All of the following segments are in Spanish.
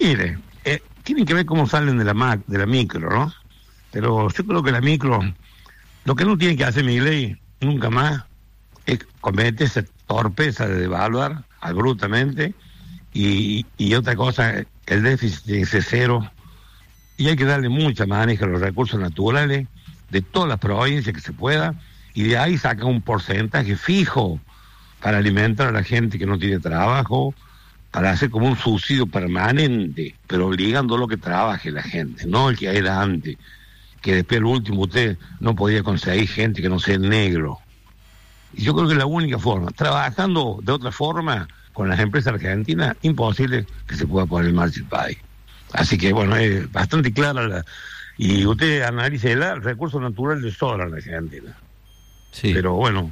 Mire, tienen que ver cómo salen de la micro, ¿no? Pero yo creo que la micro, lo que no tiene que hacer Milei nunca más es cometer esa torpeza de devaluar abruptamente y otra cosa, el déficit tiene que ser cero y hay que darle mucha manejo a los recursos naturales de todas las provincias que se pueda y de ahí saca un porcentaje fijo para alimentar a la gente que no tiene trabajo, para hacer como un subsidio permanente, pero obligando a lo que trabaje la gente, no el que era antes, que después el último usted no podía conseguir gente que no sea negro. Y yo creo que es la única forma, trabajando de otra forma con las empresas argentinas, imposible que se pueda poner en marcha el país. Así que bueno, es bastante clara y usted analice el recurso natural de sobra en la Argentina. Sí. Pero bueno,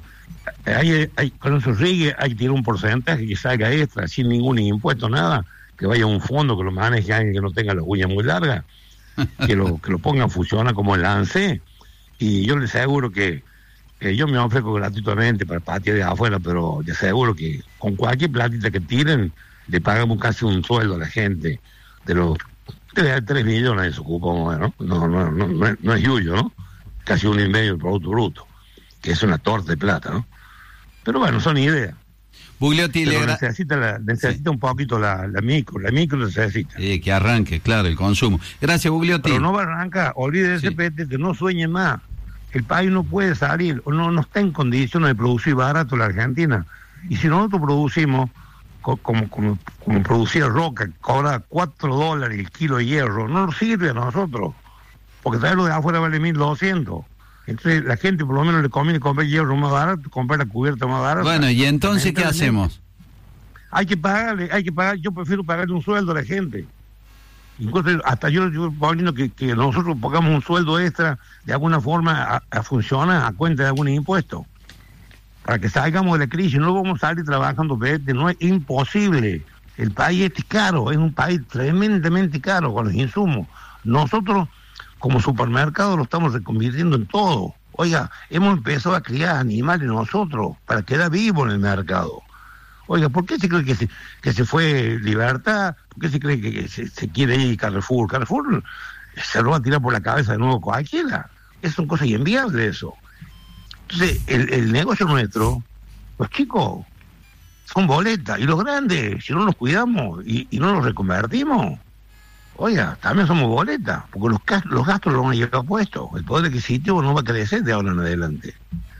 con esos rigues hay que tirar un porcentaje que salga extra, sin ningún impuesto, nada, que vaya a un fondo que lo maneje alguien que no tenga las uñas muy largas, que lo ponga a funcionar como el ANSE, y yo les aseguro que yo me ofrezco gratuitamente para patear de afuera, pero les aseguro que con cualquier platita que tiren, le pagamos casi un sueldo a la gente, de los 3 millones se ocupa, ¿no? No es yuyo, ¿no? Casi 1,5 del Producto Bruto, que es una torta de plata, ¿no? Pero bueno, son ideas. Bugliotti, necesita un poquito la micro necesita. Que arranque, claro, el consumo. Gracias, Bugliotti. Pero no arranca, olvídese, Pete, que no sueñe más. El país no puede salir, no está en condiciones de producir barato la Argentina. Y si nosotros producimos, como producía Roca, que cobra $4 el kilo de hierro, no nos sirve a nosotros, porque traerlo de afuera vale 1.200. Entonces la gente por lo menos le conviene comprar hierro más barato, comprar la cubierta más barata. Bueno, ¿y entonces qué hacemos? Hay que pagar, yo prefiero pagarle un sueldo a la gente. Incluso hasta yo Paulino, que nosotros pongamos un sueldo extra de alguna forma a funcionar a cuenta de algún impuesto, para que salgamos de la crisis. No vamos a salir trabajando, no es imposible. El país es caro, es un país tremendamente caro con los insumos. Nosotros como supermercado lo estamos reconvirtiendo en todo. Oiga, hemos empezado a criar animales nosotros para quedar vivos en el mercado. Oiga, ¿por qué se cree que se fue Libertad? ¿Por qué se cree que se quiere ir Carrefour? Carrefour se lo va a tirar por la cabeza de nuevo cualquiera. Eso son cosas inviables, eso. Entonces, el negocio nuestro, los chicos, son boletas. Y los grandes, si no los cuidamos y no los reconvertimos, oiga, también somos boletas, porque los gastos los van a llevar puestos. El poder adquisitivo no va a crecer de ahora en adelante.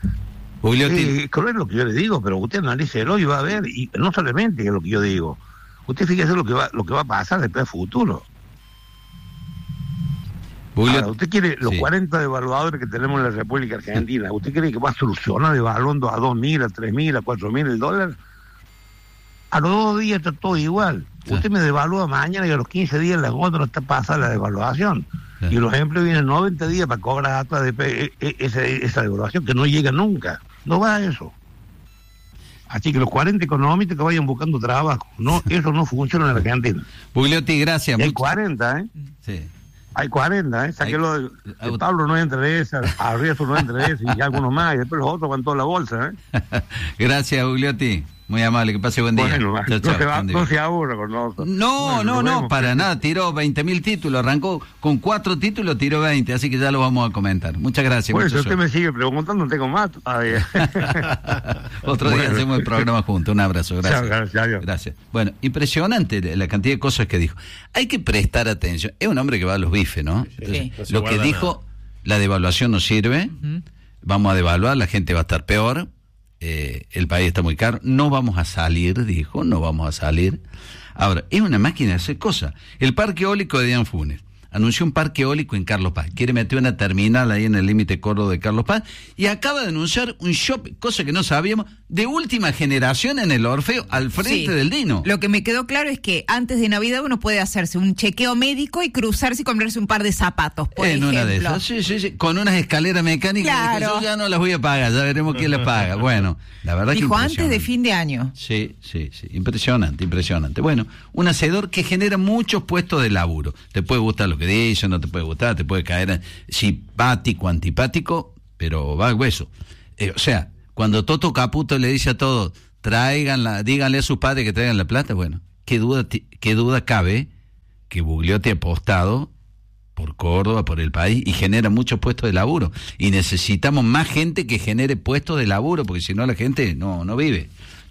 Es cruel lo que yo le digo, pero usted analícelo y va a ver, y no solamente es lo que yo digo, usted fíjese lo que va a pasar después del futuro. Ahora, usted quiere los 40 devaluadores que tenemos en la República Argentina, ¿usted cree que va a solucionar devaluando a 2.000, a 3.000, a 4.000 el dólar? A los 2 días está todo igual. Usted me devalúa mañana y a los 15 días la otra no está pasada la devaluación. Y los empleos vienen 90 días para cobrar hasta esa devaluación que no llega nunca. No va a eso. Así que los 40 economistas que vayan buscando trabajo, eso no funciona en Argentina. Bugliotti, gracias. Hay 40, ¿eh? Sí. Hay 40, ¿eh? Sáquelo de Pablo no entra de esa, Arriazo no entra de esa y algunos más, y después los otros van toda la bolsa, ¿eh? Gracias, Bugliotti. Muy amable, que pase buen día. Bueno, no se aburra con nosotros. No, para nada, tiró 20.000 títulos, arrancó con 4 títulos, tiró 20, así que ya lo vamos a comentar. Muchas gracias. Bueno, si usted me sigue preguntando, tengo más todavía. Otro día hacemos el programa juntos, un abrazo, gracias. Gracias. Bueno, impresionante la cantidad de cosas que dijo. Hay que prestar atención, es un hombre que va a los bifes, ¿no? Sí. Lo que dijo, la devaluación no sirve, vamos a devaluar, la gente va a estar peor. El país está muy caro, no vamos a salir, dijo, no vamos a salir. Ahora, es una máquina de hacer cosas. El parque eólico de Dian Funes anunció un parque eólico en Carlos Paz, quiere meter una terminal ahí en el límite Córdoba de Carlos Paz, y acaba de anunciar un shopping, cosa que no sabíamos, de última generación en el Orfeo, al frente del Dino. Lo que me quedó claro es que antes de Navidad uno puede hacerse un chequeo médico y cruzarse y comprarse un par de zapatos, por ejemplo. Una de esas, sí, con unas escaleras mecánicas. Claro. Yo ya no las voy a pagar, ya veremos quién las paga. Bueno, la verdad dijo que antes de fin de año. Sí, impresionante. Bueno, un hacedor que genera muchos puestos de laburo. Te puede gustar lo que dice, no te puede gustar, te puede caer simpático, antipático, pero va al hueso. O sea, cuando Toto Caputo le dice a todos, díganle a sus padres que traigan la plata, bueno, qué duda cabe que Bugliotti ha apostado por Córdoba, por el país, y genera muchos puestos de laburo. Y necesitamos más gente que genere puestos de laburo, porque si no la gente no vive.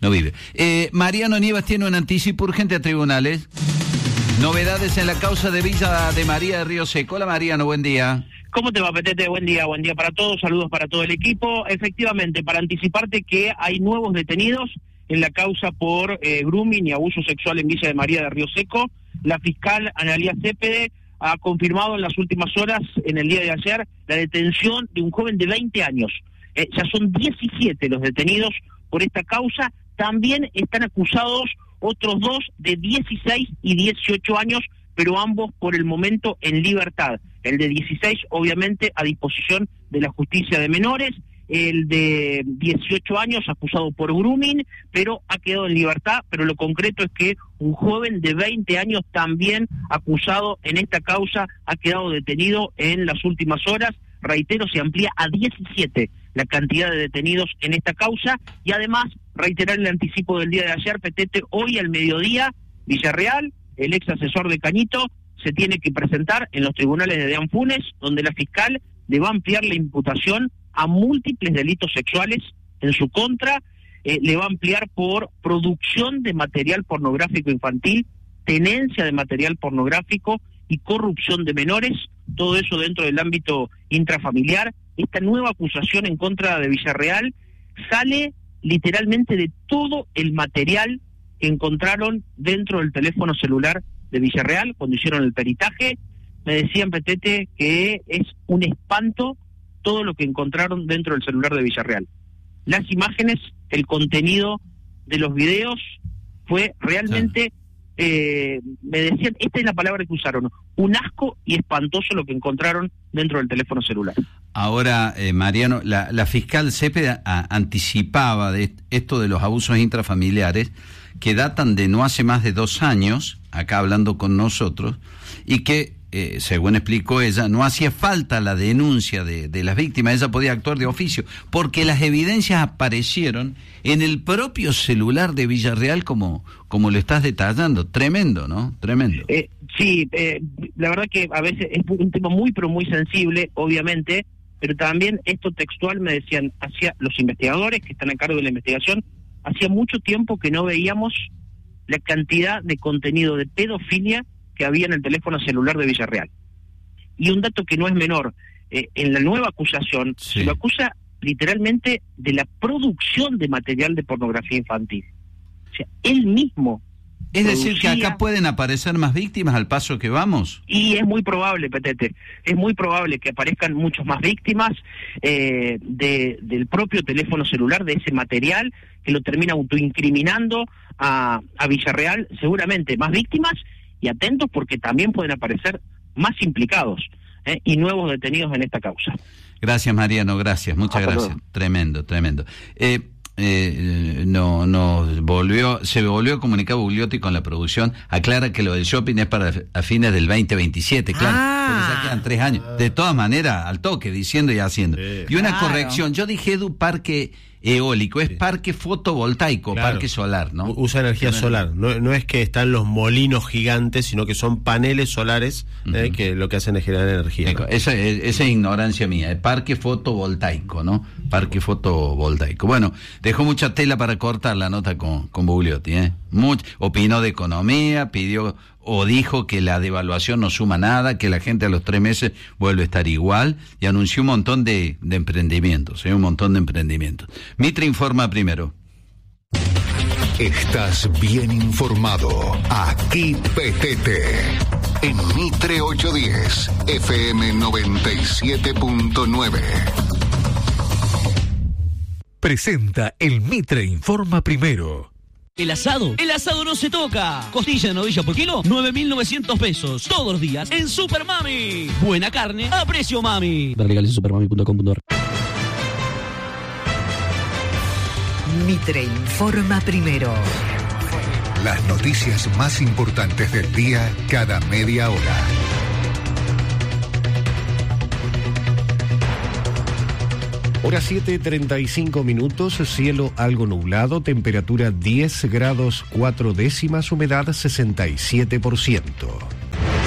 Mariano Nievas tiene un anticipo urgente a tribunales. Novedades en la causa de Villa de María de Río Seco. Hola Mariano, buen día. ¿Cómo te va, Petete? Buen día para todos, saludos para todo el equipo. Efectivamente, para anticiparte que hay nuevos detenidos en la causa por grooming y abuso sexual en Villa de María de Río Seco. La fiscal Analía Cepede ha confirmado en las últimas horas, en el día de ayer, la detención de un joven de 20 años. Ya son 17 los detenidos por esta causa. También están acusados otros 2 de 16 y 18 años, pero ambos por el momento en libertad. El de 16, obviamente, a disposición de la justicia de menores. El de 18 años, acusado por grooming, pero ha quedado en libertad. Pero lo concreto es que un joven de 20 años, también acusado en esta causa, ha quedado detenido en las últimas horas. Reitero, se amplía a 17 la cantidad de detenidos en esta causa. Y además, reiterar el anticipo del día de ayer, Petete, hoy al mediodía, Villarreal, el ex asesor de Cañito, se tiene que presentar en los tribunales de Deán Funes, donde la fiscal le va a ampliar la imputación a múltiples delitos sexuales en su contra. Le va a ampliar por producción de material pornográfico infantil, tenencia de material pornográfico y corrupción de menores, todo eso dentro del ámbito intrafamiliar. Esta nueva acusación en contra de Villarreal sale literalmente de todo el material que encontraron dentro del teléfono celular de Villarreal cuando hicieron el peritaje. Me decían, Petete, que es un espanto todo lo que encontraron dentro del celular de Villarreal. Las imágenes, el contenido de los videos fue realmente, me decían, esta es la palabra que usaron, un asco y espantoso lo que encontraron dentro del teléfono celular. Ahora, Mariano, la fiscal Cepede anticipaba de esto de los abusos intrafamiliares que datan de no hace más de 2 años, acá hablando con nosotros, y que, según explicó ella, no hacía falta la denuncia de las víctimas, ella podía actuar de oficio, porque las evidencias aparecieron en el propio celular de Villarreal, como lo estás detallando. Tremendo, ¿no? Tremendo. Sí, la verdad que a veces es un tema muy, pero muy sensible, obviamente, pero también esto textual me decían, hacia los investigadores que están a cargo de la investigación, hacía mucho tiempo que no veíamos la cantidad de contenido de pedofilia que había en el teléfono celular de Villarreal. Y un dato que no es menor, en la nueva acusación, sí, se lo acusa literalmente de la producción de material de pornografía infantil. O sea, él mismo. Es decir, que acá pueden aparecer más víctimas al paso que vamos. Y es muy probable, Petete, es muy probable que aparezcan muchas más víctimas del propio teléfono celular, de ese material, que lo termina autoincriminando a Villarreal, seguramente más víctimas, y atentos porque también pueden aparecer más implicados y nuevos detenidos en esta causa. Gracias, Mariano, gracias, muchas gracias. Luego. Tremendo. Se volvió a comunicar Bugliotti con la producción, aclara que lo del shopping es para a fines del 2027, claro, porque ya quedan 3 años. De todas maneras, al toque, diciendo y haciendo. Y una corrección, yo dije parque eólico, es parque fotovoltaico, claro, parque solar, ¿no? Usa energía solar, no es que están los molinos gigantes, sino que son paneles solares que lo que hacen es generar energía, ¿no? Esa es ignorancia mía, es parque fotovoltaico, ¿no? Parque fotovoltaico. Bueno, dejó mucha tela para cortar la nota con Bugliotti, opinó de economía, pidió o dijo que la devaluación no suma nada, que la gente a los 3 meses vuelve a estar igual, y anunció un montón de emprendimientos, un montón de emprendimientos. Mitre informa primero. Estás bien informado. Aquí Petete. En Mitre 810, FM 97.9. Presenta el Mitre Informa Primero. El asado no se toca. Costilla de novilla por kilo, 9.900 pesos. Todos los días en Super Mami. Buena carne a precio mami. Legales en supermami.com.ar. Mitre Informa Primero. Las noticias más importantes del día cada media hora. Hora 7:35 minutos, cielo algo nublado, temperatura 10 grados 4 décimas, humedad 67%.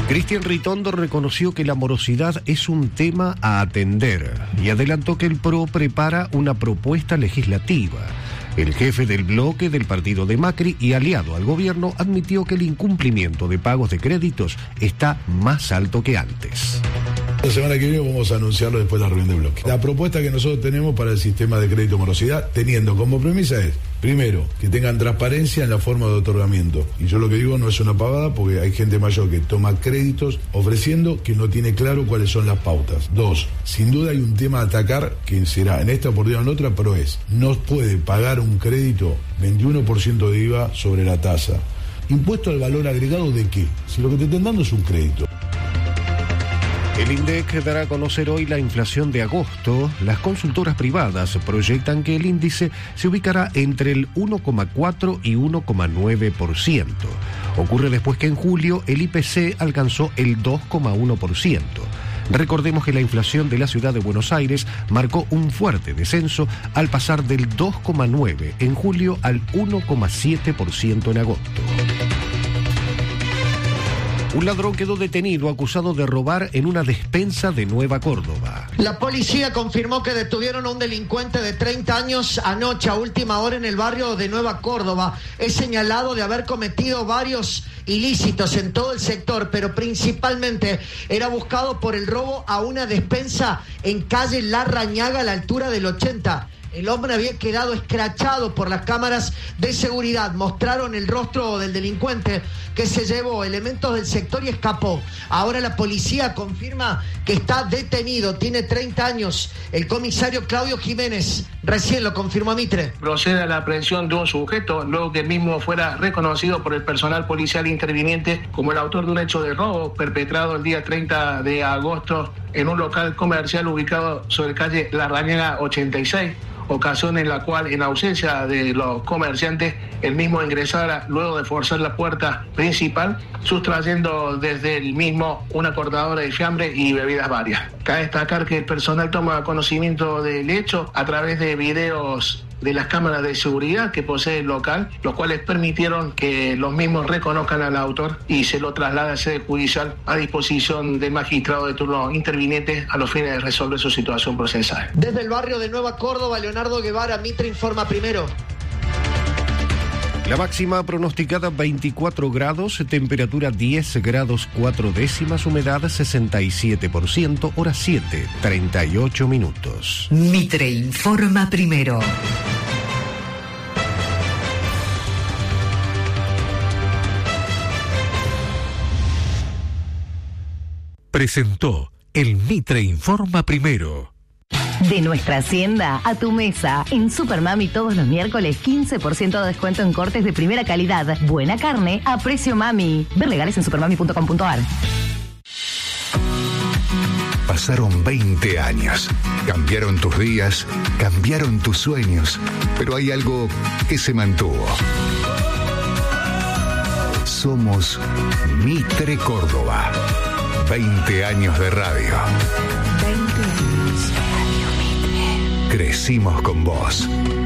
Cristian Ritondo reconoció que la morosidad es un tema a atender y adelantó que el PRO prepara una propuesta legislativa. El jefe del bloque del partido de Macri y aliado al gobierno admitió que el incumplimiento de pagos de créditos está más alto que antes. La semana que viene vamos a anunciarlo después de la reunión de bloque. La propuesta que nosotros tenemos para el sistema de crédito morosidad, teniendo como premisa es, primero, que tengan transparencia en la forma de otorgamiento. Y yo lo que digo no es una pavada porque hay gente mayor que toma créditos ofreciendo que no tiene claro cuáles son las pautas. Dos, sin duda hay un tema a atacar que será en esta oportunidad o en otra, pero no puede pagar un crédito 21% de IVA sobre la tasa. ¿Impuesto al valor agregado de qué? Si lo que te están dando es un crédito. El INDEC dará a conocer hoy la inflación de agosto. Las consultoras privadas proyectan que el índice se ubicará entre el 1,4 y 1,9%. Ocurre después que en julio el IPC alcanzó el 2,1%. Recordemos que la inflación de la ciudad de Buenos Aires marcó un fuerte descenso al pasar del 2,9% en julio al 1,7% en agosto. Un ladrón quedó detenido acusado de robar en una despensa de Nueva Córdoba. La policía confirmó que detuvieron a un delincuente de 30 años anoche a última hora en el barrio de Nueva Córdoba. Es señalado de haber cometido varios ilícitos en todo el sector, pero principalmente era buscado por el robo a una despensa en calle Larrañaga a la altura del 80. El hombre había quedado escrachado por las cámaras de seguridad. Mostraron el rostro del delincuente que se llevó elementos del sector y escapó. Ahora la policía confirma que está detenido. Tiene 30 años. El comisario Claudio Jiménez recién lo confirmó a Mitre. Procede a la aprehensión de un sujeto luego que el mismo fuera reconocido por el personal policial interviniente como el autor de un hecho de robo perpetrado el día 30 de agosto en un local comercial ubicado sobre calle Larrañaga 86. Ocasión en la cual, en ausencia de los comerciantes, el mismo ingresara luego de forzar la puerta principal, sustrayendo desde el mismo una cortadora de fiambre y bebidas varias. Cabe destacar que el personal toma conocimiento del hecho a través de videos de las cámaras de seguridad que posee el local, los cuales permitieron que los mismos reconozcan al autor y se lo traslada a sede judicial a disposición del magistrado de turno interviniente a los fines de resolver su situación procesal. Desde el barrio de Nueva Córdoba, Leonardo Guevara, Mitre informa primero. La máxima pronosticada 24 grados, temperatura 10 grados 4 décimas, humedad 67%, hora 7, 38 minutos. Mitre informa primero. Presentó el Mitre informa primero. De nuestra hacienda a tu mesa. En Supermami todos los miércoles 15% de descuento en cortes de primera calidad. Buena carne a precio mami. Ver legales en supermami.com.ar. Pasaron 20 años. Cambiaron tus días, cambiaron tus sueños, pero hay algo que se mantuvo. Somos Mitre Córdoba. 20 años de radio. 20 años. Crecimos con vos.